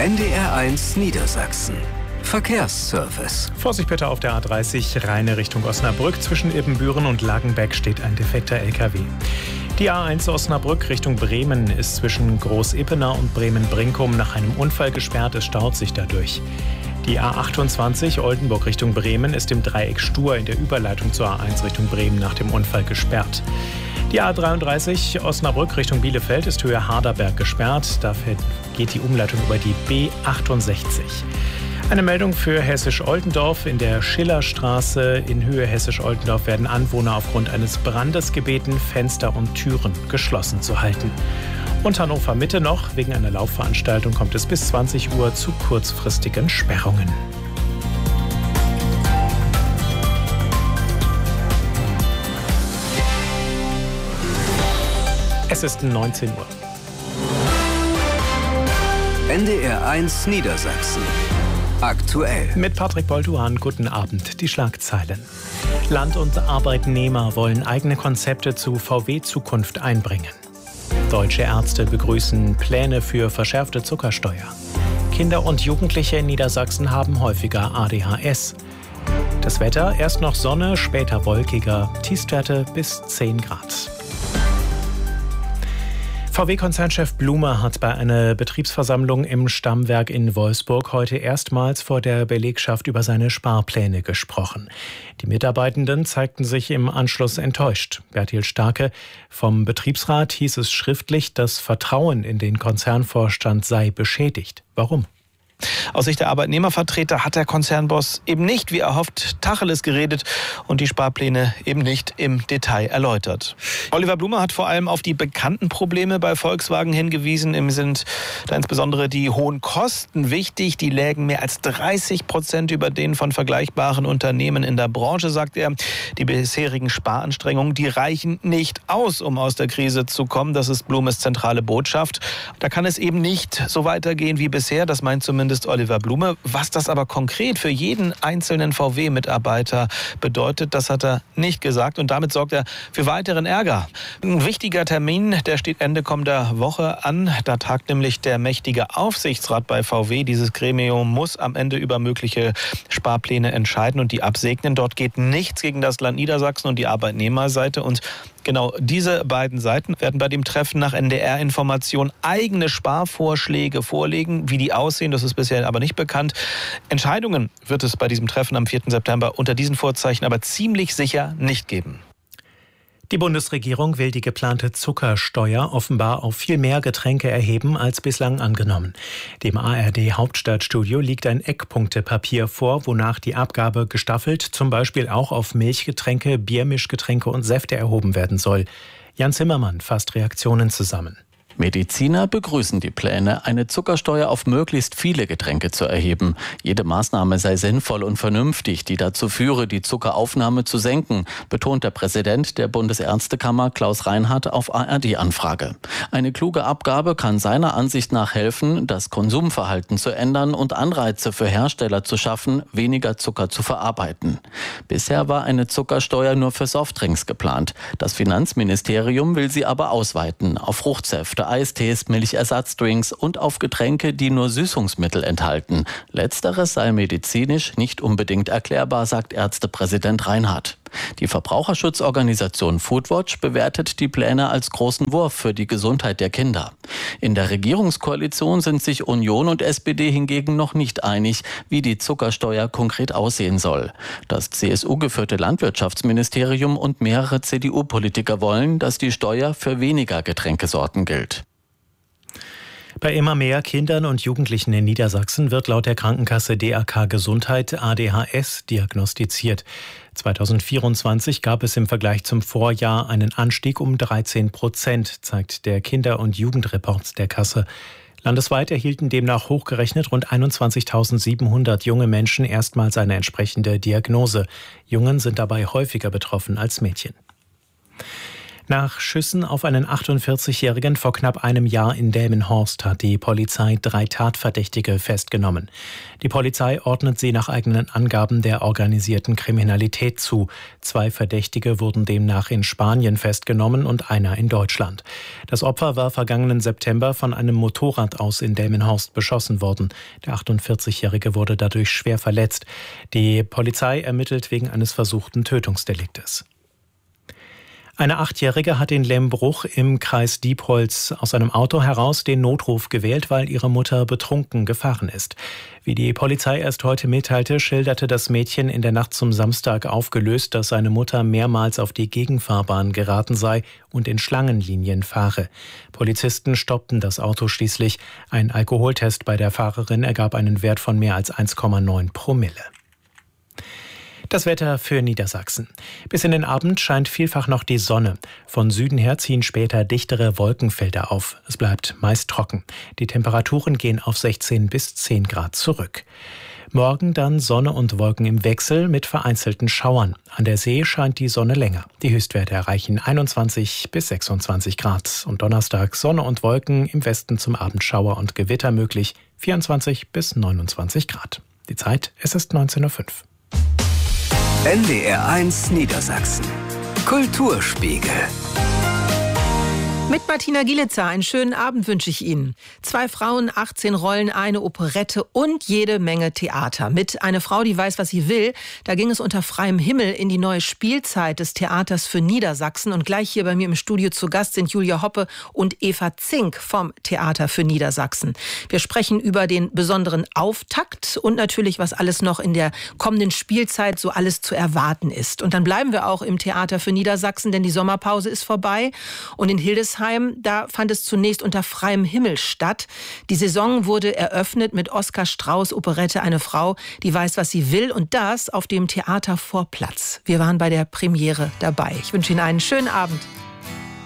NDR1 Niedersachsen. Verkehrsservice. Vorsicht bitte auf der A30 Rheine Richtung Osnabrück. Zwischen Ibbenbüren und Lagenbeck steht ein defekter LKW. Die A1 Osnabrück Richtung Bremen ist zwischen Groß-Ippener und Bremen-Brinkum nach einem Unfall gesperrt. Es staut sich dadurch. Die A28 Oldenburg Richtung Bremen ist im Dreieck Stur in der Überleitung zur A1 Richtung Bremen nach dem Unfall gesperrt. Die A33 Osnabrück Richtung Bielefeld ist Höhe Harderberg gesperrt. Dafür geht die Umleitung über die B68. Eine Meldung für Hessisch-Oldendorf. In der Schillerstraße in Höhe Hessisch-Oldendorf werden Anwohner aufgrund eines Brandes gebeten, Fenster und Türen geschlossen zu halten. Und Hannover Mitte noch. Wegen einer Laufveranstaltung kommt es bis 20 Uhr zu kurzfristigen Sperrungen. Es ist 19 Uhr. NDR1 Niedersachsen. Aktuell. Mit Patrick Bolduan, guten Abend. Die Schlagzeilen. Land- und Arbeitnehmer wollen eigene Konzepte zu VW-Zukunft einbringen. Deutsche Ärzte begrüßen Pläne für verschärfte Zuckersteuer. Kinder und Jugendliche in Niedersachsen haben häufiger ADHS. Das Wetter, erst noch Sonne, später wolkiger, Tiefstwerte bis 10 Grad. VW-Konzernchef Blume hat bei einer Betriebsversammlung im Stammwerk in Wolfsburg heute erstmals vor der Belegschaft über seine Sparpläne gesprochen. Die Mitarbeitenden zeigten sich im Anschluss enttäuscht. Bertil Starke vom Betriebsrat hieß es schriftlich, das Vertrauen in den Konzernvorstand sei beschädigt. Warum? Aus Sicht der Arbeitnehmervertreter hat der Konzernboss eben nicht, wie erhofft, Tacheles geredet und die Sparpläne eben nicht im Detail erläutert. Oliver Blume hat vor allem auf die bekannten Probleme bei Volkswagen hingewiesen. Ihm sind da insbesondere die hohen Kosten wichtig. Die lägen mehr als 30% über denen von vergleichbaren Unternehmen in der Branche, sagt er. Die bisherigen Sparanstrengungen, die reichen nicht aus, um aus der Krise zu kommen. Das ist Blumes zentrale Botschaft. Da kann es eben nicht so weitergehen wie bisher. Das meint zumindest Oliver Blume. Was das aber konkret für jeden einzelnen VW-Mitarbeiter bedeutet, das hat er nicht gesagt. Und damit sorgt er für weiteren Ärger. Ein wichtiger Termin, der steht Ende kommender Woche an. Da tagt nämlich der mächtige Aufsichtsrat bei VW. Dieses Gremium muss am Ende über mögliche Sparpläne entscheiden und die absegnen. Dort geht nichts gegen das Land Niedersachsen und die Arbeitnehmerseite. Und genau diese beiden Seiten werden bei dem Treffen nach NDR-Information eigene Sparvorschläge vorlegen. Wie die aussehen, das ist bisher aber nicht bekannt. Entscheidungen wird es bei diesem Treffen am 4. September unter diesen Vorzeichen aber ziemlich sicher nicht geben. Die Bundesregierung will die geplante Zuckersteuer offenbar auf viel mehr Getränke erheben als bislang angenommen. Dem ARD-Hauptstadtstudio liegt ein Eckpunktepapier vor, wonach die Abgabe gestaffelt zum Beispiel auch auf Milchgetränke, Biermischgetränke und Säfte erhoben werden soll. Jan Zimmermann fasst Reaktionen zusammen. Mediziner begrüßen die Pläne, eine Zuckersteuer auf möglichst viele Getränke zu erheben. Jede Maßnahme sei sinnvoll und vernünftig, die dazu führe, die Zuckeraufnahme zu senken, betont der Präsident der Bundesärztekammer Klaus Reinhardt auf ARD-Anfrage. Eine kluge Abgabe kann seiner Ansicht nach helfen, das Konsumverhalten zu ändern und Anreize für Hersteller zu schaffen, weniger Zucker zu verarbeiten. Bisher war eine Zuckersteuer nur für Softdrinks geplant. Das Finanzministerium will sie aber ausweiten auf Fruchtsäfte, Eistees, Milchersatzdrinks und auf Getränke, die nur Süßungsmittel enthalten. Letzteres sei medizinisch nicht unbedingt erklärbar, sagt Ärztepräsident Reinhardt. Die Verbraucherschutzorganisation Foodwatch bewertet die Pläne als großen Wurf für die Gesundheit der Kinder. In der Regierungskoalition sind sich Union und SPD hingegen noch nicht einig, wie die Zuckersteuer konkret aussehen soll. Das CSU-geführte Landwirtschaftsministerium und mehrere CDU-Politiker wollen, dass die Steuer für weniger Getränkesorten gilt. Bei immer mehr Kindern und Jugendlichen in Niedersachsen wird laut der Krankenkasse DAK Gesundheit ADHS diagnostiziert. 2024 gab es im Vergleich zum Vorjahr einen Anstieg um 13%, zeigt der Kinder- und Jugendreport der Kasse. Landesweit erhielten demnach hochgerechnet rund 21.700 junge Menschen erstmals eine entsprechende Diagnose. Jungen sind dabei häufiger betroffen als Mädchen. Nach Schüssen auf einen 48-Jährigen vor knapp einem Jahr in Delmenhorst hat die Polizei 3 Tatverdächtige festgenommen. Die Polizei ordnet sie nach eigenen Angaben der organisierten Kriminalität zu. 2 Verdächtige wurden demnach in Spanien festgenommen und einer in Deutschland. Das Opfer war vergangenen September von einem Motorrad aus in Delmenhorst beschossen worden. Der 48-Jährige wurde dadurch schwer verletzt. Die Polizei ermittelt wegen eines versuchten Tötungsdeliktes. Eine 8-Jährige hat in Lembruch im Kreis Diepholz aus einem Auto heraus den Notruf gewählt, weil ihre Mutter betrunken gefahren ist. Wie die Polizei erst heute mitteilte, schilderte das Mädchen in der Nacht zum Samstag aufgelöst, dass seine Mutter mehrmals auf die Gegenfahrbahn geraten sei und in Schlangenlinien fahre. Polizisten stoppten das Auto schließlich. Ein Alkoholtest bei der Fahrerin ergab einen Wert von mehr als 1,9 Promille. Das Wetter für Niedersachsen. Bis in den Abend scheint vielfach noch die Sonne. Von Süden her ziehen später dichtere Wolkenfelder auf. Es bleibt meist trocken. Die Temperaturen gehen auf 16 bis 10 Grad zurück. Morgen dann Sonne und Wolken im Wechsel mit vereinzelten Schauern. An der See scheint die Sonne länger. Die Höchstwerte erreichen 21 bis 26 Grad. Und Donnerstag Sonne und Wolken, im Westen zum Abend Schauer und Gewitter möglich, 24 bis 29 Grad. Die Zeit, es ist 19:05 Uhr. NDR1 Niedersachsen. Kulturspiegel. Mit Martina Gielitzer, einen schönen Abend wünsche ich Ihnen. 2 Frauen, 18 Rollen, eine Operette und jede Menge Theater. Mit Eine Frau, die weiß, was sie will, da ging es unter freiem Himmel in die neue Spielzeit des Theaters für Niedersachsen. Und gleich hier bei mir im Studio zu Gast sind Julia Hoppe und Eva Zink vom Theater für Niedersachsen. Wir sprechen über den besonderen Auftakt und natürlich, was alles noch in der kommenden Spielzeit so alles zu erwarten ist. Und dann bleiben wir auch im Theater für Niedersachsen, denn die Sommerpause ist vorbei. Und in Hildesheim, da fand es zunächst unter freiem Himmel statt. Die Saison wurde eröffnet mit Oskar Strauß' Operette Eine Frau, die weiß, was sie will. Und das auf dem Theater Vorplatz. Wir waren bei der Premiere dabei. Ich wünsche Ihnen einen schönen Abend.